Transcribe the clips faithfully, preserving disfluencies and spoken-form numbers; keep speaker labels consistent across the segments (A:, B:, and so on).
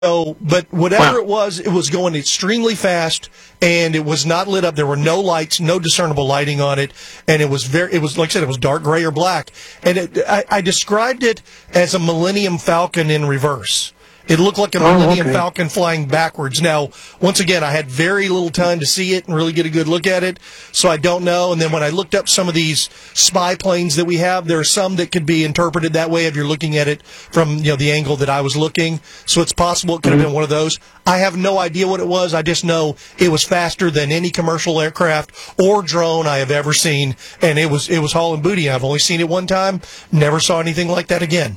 A: So, but whatever
B: Wow.
A: it was, it was going extremely fast, and it was not lit up. There were no lights, no discernible lighting on it, and it was very. It was like I said, it was dark gray or black, and it, I, I described it as a Millennium Falcon in reverse. It looked like a
B: Oh,
A: Millennium
B: okay.
A: Falcon flying backwards. Now, once again, I had very little time to see it and really get a good look at it, so I don't know. And then when I looked up some of these spy planes that we have, there are some that could be interpreted that way if you're looking at it from you know the angle that I was looking. So it's possible it could have been one of those. I have no idea what it was. I just know it was faster than any commercial aircraft or drone I have ever seen, and it was it was hauling booty. I've only seen it one time. Never saw anything like that again.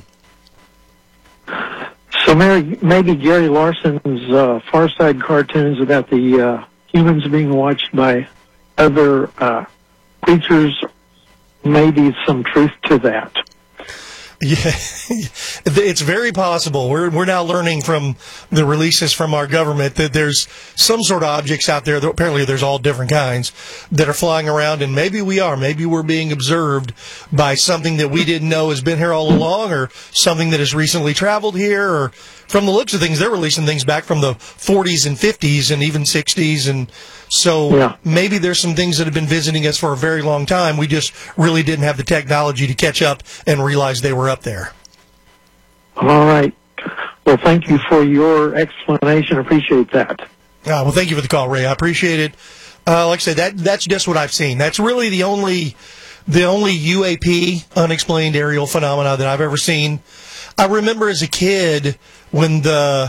B: So maybe, maybe Gary Larson's uh, Far Side cartoons about the uh, humans being watched by other uh, creatures, maybe some truth to that.
A: Yeah, it's very possible. We're we're now learning from the releases from our government that there's some sort of objects out there. That apparently, there's all different kinds that are flying around, and maybe we are. Maybe we're being observed by something that we didn't know has been here all along, or something that has recently traveled here. Or from the looks of things, they're releasing things back from the forties and fifties and even sixties, and so
B: Yeah.
A: maybe there's some things that have been visiting us for a very long time. We just really didn't have the technology to catch up and realize they were up there.
B: All right. Well, thank you for your explanation. Appreciate that.
A: Uh, well, thank you for the call, Ray. I appreciate it. Uh, like I said, that that's just what I've seen. That's really the only the only U A P, unexplained aerial phenomena, that I've ever seen. I remember as a kid when the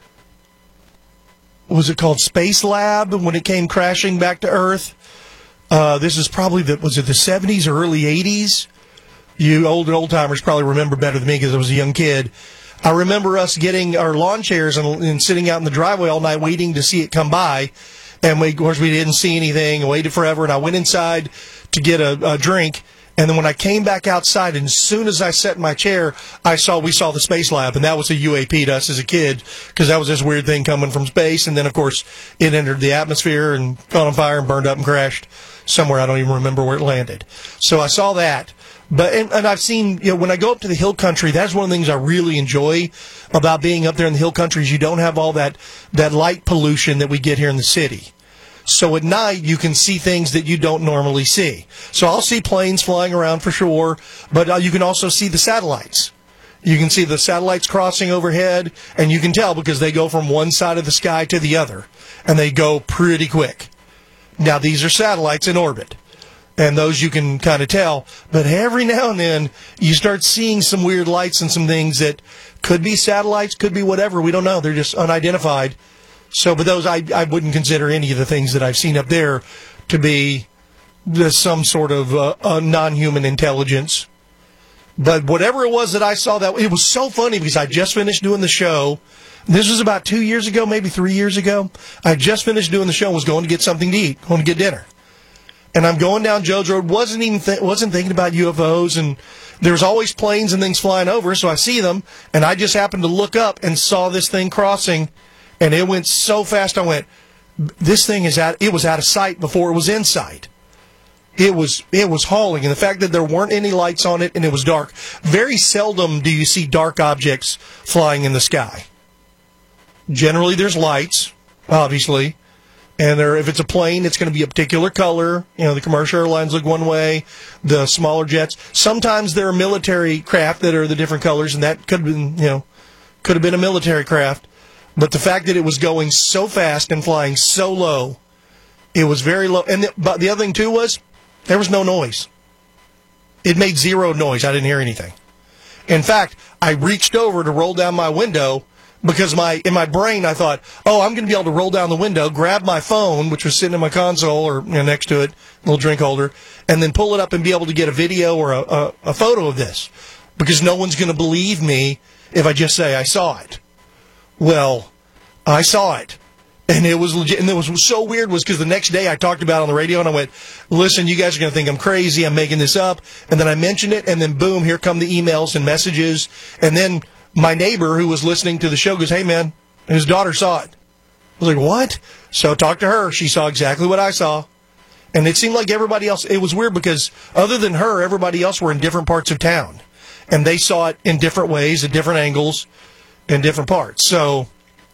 A: what was it called Space Lab, when it came crashing back to Earth. Uh, this is probably the was it the seventies or early eighties? You old old timers probably remember better than me because I was a young kid. I remember us getting our lawn chairs and, and sitting out in the driveway all night waiting to see it come by. And we, of course, we didn't see anything and waited forever. And I went inside to get a, a drink. And then when I came back outside, and as soon as I sat in my chair, I saw we saw the Space Lab, and that was a U A P to us as a kid because that was this weird thing coming from space. And then, of course, it entered the atmosphere and caught on fire and burned up and crashed somewhere. I don't even remember where it landed. So I saw that. But and, and I've seen, you know, when I go up to the hill country, that's one of the things I really enjoy about being up there in the hill country is you don't have all that, that light pollution that we get here in the city. So at night, you can see things that you don't normally see. So I'll see planes flying around for sure, but uh, you can also see the satellites. You can see the satellites crossing overhead, and you can tell because they go from one side of the sky to the other, and they go pretty quick. Now, these are satellites in orbit, and those you can kind of tell. But every now and then, you start seeing some weird lights and some things that could be satellites, could be whatever. We don't know. They're just unidentified. So, but those, I, I wouldn't consider any of the things that I've seen up there to be the, some sort of uh, uh, non-human intelligence. But whatever it was that I saw, that it was so funny because I just finished doing the show. This was about two years ago, maybe three years ago. I just finished doing the show and was going to get something to eat, going to get dinner. And I'm going down Jones Road, wasn't even th- wasn't thinking about U F Os, and there's always planes and things flying over, so I see them, and I just happened to look up and saw this thing crossing. And it went so fast, I went, this thing is out, it was out of sight before it was in sight. It was, it was hauling. And the fact that there weren't any lights on it and it was dark, very seldom do you see dark objects flying in the sky. Generally, there's lights, obviously. And there, if it's a plane, it's going to be a particular color. You know, the commercial airlines look one way, the smaller jets. Sometimes there are military craft that are the different colors, and that could have been, you know, could have been a military craft. But the fact that it was going so fast and flying so low, it was very low. And the, but the other thing, too, was there was no noise. It made zero noise. I didn't hear anything. In fact, I reached over to roll down my window because my in my brain I thought, oh, I'm going to be able to roll down the window, grab my phone, which was sitting in my console or you know, next to it, a little drink holder, and then pull it up and be able to get a video or a, a, a photo of this because no one's going to believe me if I just say I saw it. Well, I saw it, and it was legit. And it was so weird was because the next day I talked about it on the radio, and I went, listen, you guys are going to think I'm crazy. I'm making this up. And then I mentioned it, and then boom, here come the emails and messages. And then my neighbor who was listening to the show goes, hey, man, his daughter saw it. I was like, what? So I talked to her. She saw exactly what I saw. And it seemed like everybody else, it was weird because other than her, everybody else were in different parts of town. And they saw it in different ways, at different angles. In different parts. So